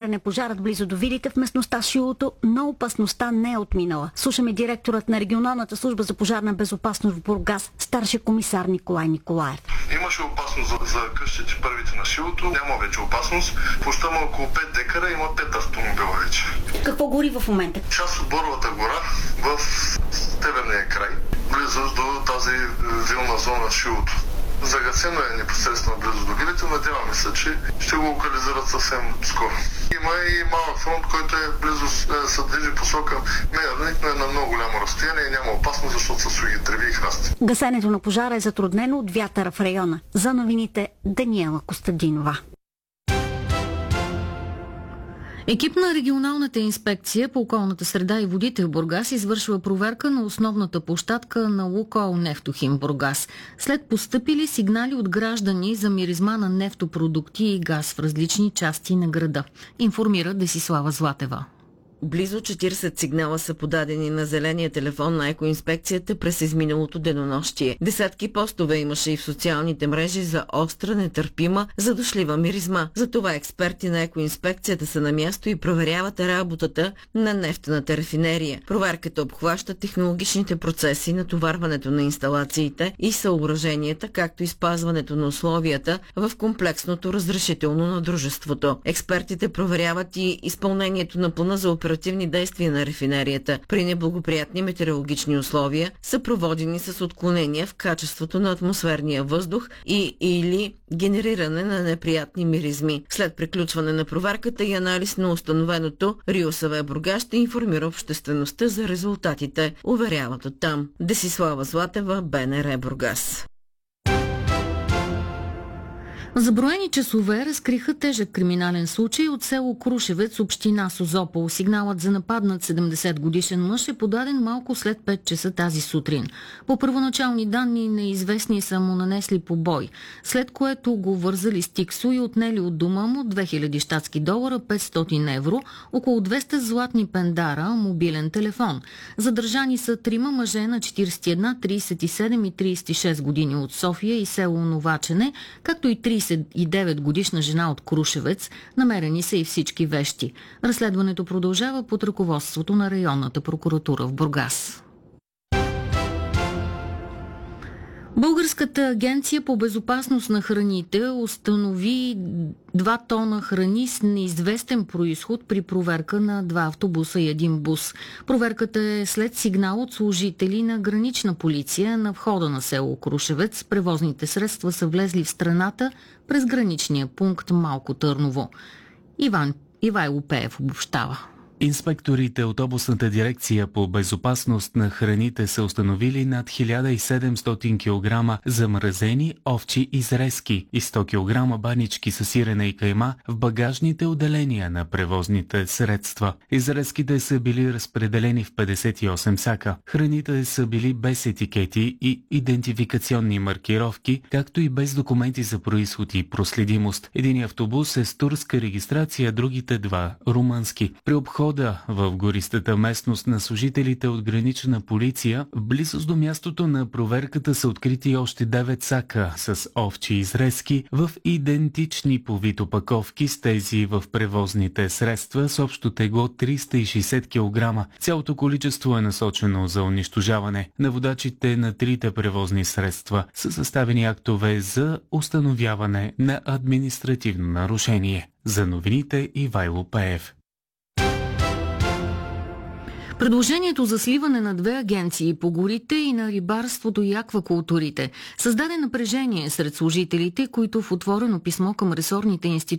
изгаряне пожарът близо до вилите в местността Шилото, но опасността не е отминала. Слушаме директорът на регионалната служба за пожарна безопасност в Бургас, старши комисар Николай Николаев. Имаше опасност за къщите първите на Шилото, няма вече опасност. Площта му около 5 декара, има 5 автомобила вече. Какво гори в момента? Част от Боровата гора в северния край, близо до тази вилна зона Шилото. Загасено е непосредствено близо до вилите, надяваме се, че ще го локализират съвсем скоро. Има и малък фронт, който е близо, се движи посока Меърник, но е на много голямо разстояние и няма опасност, защото са суги треви и храсти. Гасенето на пожара е затруднено от вятъра в района. За новините Даниела Костадинова. Екип на регионалната инспекция по околната среда и водите в Бургас извършва проверка на основната площадка на Лукойл Нефтохим Бургас. След постъпили сигнали от граждани за миризма на нефтопродукти и газ в различни части на града, информира Десислава Златева. Близо 40 сигнала са подадени на зеления телефон на екоинспекцията през изминалото денонощие. Десетки постове имаше и в социалните мрежи за остра, нетърпима, задушлива миризма. Затова експерти на екоинспекцията са на място и проверяват работата на нефтената рафинерия. Проверката обхваща технологичните процеси, натоварването на инсталациите и съоръженията, както и спазването на условията в комплексното разрешително на дружеството. Експертите проверяват и изпълнението на плана за оперативни действия на рафинерията при неблагоприятни метеорологични условия, съпроводени с отклонения в качеството на атмосферния въздух и или генериране на неприятни миризми. След приключване на проверката и анализ на установеното, РИОСВ Бургас ще информира обществеността за резултатите, уверяват оттам. Десислава Златева, БНР Бургас. За броени часове разкриха тежък криминален случай от село Крушевец, община Созопол. Сигналът за нападнат 70-годишен мъж е подаден малко след 5 часа тази сутрин. По първоначални данни неизвестни са му нанесли побой, след което го вързали с тиксо и отнели от дома му 2000 щатски долара, 500 евро, около 200 златни пендара, мобилен телефон. Задържани са 3 мъже на 41, 37 и 36 години от София и село Новачене, както и 39 годишна жена от Крушевец. Намерени са и всички вещи. Разследването продължава под ръководството на районната прокуратура в Бургас. Българската агенция по безопасност на храните установи 2 тона храни с неизвестен произход при проверка на 2 автобуса и 1 бус. Проверката е след сигнал от служители на гранична полиция на входа на село Крушевец. Превозните средства са влезли в страната през граничния пункт Малко Търново. Ивайло Пеев обобщава. Инспекторите от областната дирекция по безопасност на храните са установили над 1700 кг замразени овчи изрезки и 100 кг банички с сирене и кайма в багажните отделения на превозните средства. Изрезките са били разпределени в 58 сака. Храните са били без етикети и идентификационни маркировки, както и без документи за произход и проследимост. Един автобус е с турска регистрация, другите 2 румънски. При обход в гористата местност на служителите от гранична полиция, в близост до мястото на проверката са открити още 9 сака с овчи изрезки в идентични по вид опаковки с тези в превозните средства с общо тегло 360 кг. Цялото количество е насочено за унищожаване. На водачите на 3 превозни средства са съставени актове за установяване на административно нарушение. За новините Ивайло Пеев. Предложението за сливане на 2 агенции по горите и на рибарството и аквакултурите създаде напрежение сред служителите, които в отворено писмо към ресорните институции